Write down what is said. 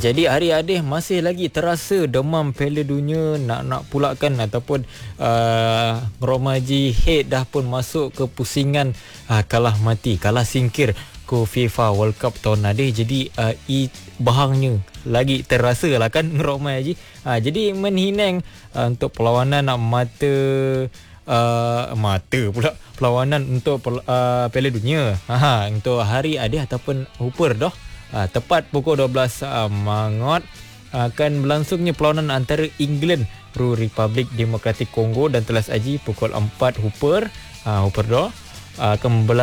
Jadi adik-adik masih lagi terasa demam Piala Dunia nak pulakan ataupun Romaji head dah pun masuk ke pusingan kalah mati, kalah singkir ke FIFA World Cup tahun nadih. Jadi bahangnya lagi terasa lah kan Romaji. Jadi menhinang untuk perlawanan mata pula perlawanan untuk Piala Dunia untuk hari adih ataupun Hooper dah. Tepat pukul 12 Mangot akan berlangsungnya perlawanan antara England ru Republik Demokratik Kongo dan Telas Aji pukul 4 Hooper dah akan